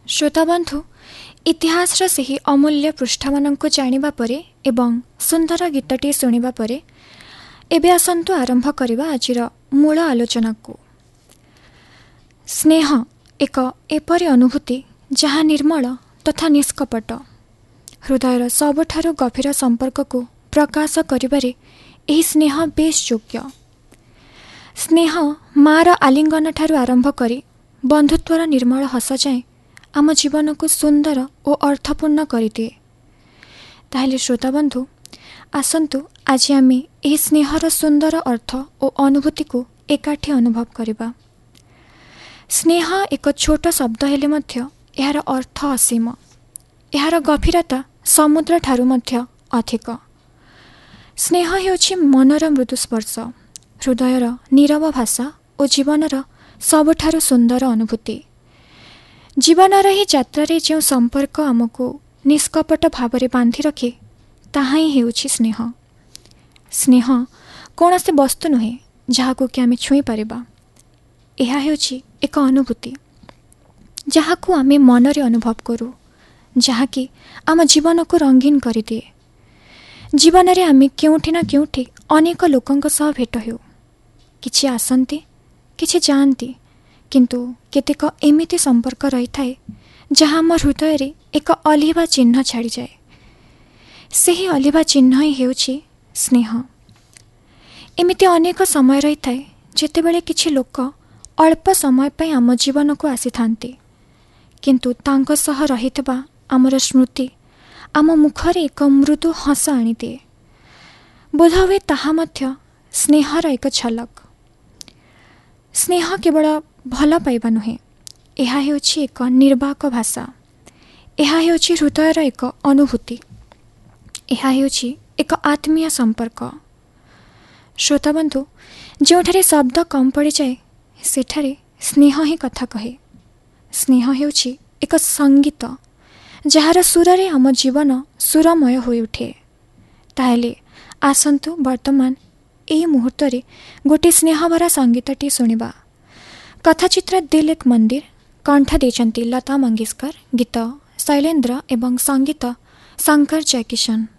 श्रोताबंधु इतिहासर ସେହି ଅମୂଲ୍ୟ ପୃଷ୍ଠାମାନଙ୍କୁ ଜାଣିବା ପରେ ଏବଂ ସୁନ୍ଦର ଗୀତଟି ଶୁଣିବା ପରେ ଏବେ ଆସନ୍ତୁ ଆରମ୍ଭ କରିବା ଆଜିର ମୂଳ ଆଲୋଚନାକୁ। ସ୍ନେହ ଏକ ଏପରି ଅନୁଭୂତି ଯାହା ନିର୍ମଳ ତଥା ନିଷ୍କପଟ ହୃଦୟର ସବୁଠାରୁ ଗଭୀର ସମ୍ପର୍କକୁ ପ୍ରକାଶ କରିବାରେ ଏହି ସ୍ନେହ ବେଶ୍ ଯୋଗ୍ୟ। ସ୍ନେହ ମା'ର ଆଲିଙ୍ଗନଠାରୁ ଆରମ୍ଭ କରି ବନ୍ଧୁତ୍ୱର ନିର୍ମଳ ହସ ଯାଏଁ ଆମ ଜୀବନକୁ ସୁନ୍ଦର ଓ ଅର୍ଥପୂର୍ଣ୍ଣ କରିଦିଏ। ତାହେଲେ ଶ୍ରୋତାବନ୍ଧୁ, ଆସନ୍ତୁ ଆଜି ଆମେ ଏହି ସ୍ନେହର ସୁନ୍ଦର ଅର୍ଥ ଓ ଅନୁଭୂତିକୁ ଏକାଠି ଅନୁଭବ କରିବା। ସ୍ନେହ ଏକ ଛୋଟ ଶବ୍ଦ ହେଲେ ମଧ୍ୟ ଏହାର ଅର୍ଥ ଅସୀମ। ଏହାର ଗଭୀରତା ସମୁଦ୍ରଠାରୁ ମଧ୍ୟ ଅଧିକ। ସ୍ନେହ ହେଉଛି ମନର ମୃଦୁ ସ୍ପର୍ଶ, ହୃଦୟର ନୀରବ ଭାଷା ଓ ଜୀବନର ସବୁଠାରୁ ସୁନ୍ଦର ଅନୁଭୂତି। ଜୀବନର ଏହି ଯାତ୍ରାରେ ଯେଉଁ ସମ୍ପର୍କ ଆମକୁ ନିଷ୍କପଟ ଭାବରେ ବାନ୍ଧି ରଖେ ତାହା ହିଁ ହେଉଛି ସ୍ନେହ। ସ୍ନେହ କୌଣସି ବସ୍ତୁ ନୁହେଁ ଯାହାକୁ କି ଆମେ ଛୁଇଁପାରିବା। ଏହା ହେଉଛି ଏକ ଅନୁଭୂତି ଯାହାକୁ ଆମେ ମନରେ ଅନୁଭବ କରୁ, ଯାହାକି ଆମ ଜୀବନକୁ ରଙ୍ଗୀନ କରିଦିଏ। ଜୀବନରେ ଆମେ କେଉଁଠି ନା କେଉଁଠି ଅନେକ ଲୋକଙ୍କ ସହ ଭେଟ ହେଉ। କିଛି ଆସନ୍ତି, କିଛି ଯାଆନ୍ତି, କିନ୍ତୁ କେତେକ ଏମିତି ସମ୍ପର୍କ ରହିଥାଏ ଯାହା ଆମ ହୃଦୟରେ ଏକ ଅଲିଭା ଚିହ୍ନ ଛାଡ଼ିଯାଏ। ସେହି ଅଲିଭା ଚିହ୍ନ ହିଁ ହେଉଛି ସ୍ନେହ। ଏମିତି ଅନେକ ସମୟ ରହିଥାଏ ଯେତେବେଳେ କିଛି ଲୋକ ଅଳ୍ପ ସମୟ ପାଇଁ ଆମ ଜୀବନକୁ ଆସିଥାନ୍ତି, କିନ୍ତୁ ତାଙ୍କ ସହ ରହିଥିବା ଆମର ସ୍ମୃତି ଆମ ମୁଖରେ ଏକ ମୃଦୁ ହସ ଆଣିଦିଏ। ବୋଧହୁଏ ତାହା ମଧ୍ୟ ସ୍ନେହର ଏକ ଝଲକ। ସ୍ନେହ କେବଳ ଭଲ ପାଇବା ନୁହେଁ, ଏହା ହେଉଛି ଏକ ନିର୍ବାକ ଭାଷା। ଏହା ହେଉଛି ହୃଦୟର ଏକ ଅନୁଭୂତି। ଏହା ହେଉଛି ଏକ ଆତ୍ମୀୟ ସମ୍ପର୍କ। ଶ୍ରୋତାବନ୍ଧୁ, ଯେଉଁଠାରେ ଶବ୍ଦ କମ୍ ପଡ଼ିଯାଏ ସେଠାରେ ସ୍ନେହ ହିଁ କଥା କହେ। ସ୍ନେହ ହେଉଛି ଏକ ସଙ୍ଗୀତ ଯାହାର ସୁରରେ ଆମ ଜୀବନ ସୁରମୟ ହୋଇଉଠେ। ତାହେଲେ ଆସନ୍ତୁ ବର୍ତ୍ତମାନ ଏହି ମୁହୂର୍ତ୍ତରେ ଗୋଟିଏ ସ୍ନେହଭରା ସଙ୍ଗୀତଟି ଶୁଣିବା। କଥାଚିତ୍ର ଦିଲ ଏକ ମନ୍ଦିର, କଣ୍ଠ ଦେଇଛନ୍ତି ଲତା ମଙ୍ଗେଶକର, ଗୀତ ଶୈଲେନ୍ଦ୍ର ଏବଂ ସଙ୍ଗୀତ ଶଙ୍କର ଜୟକିଶନ।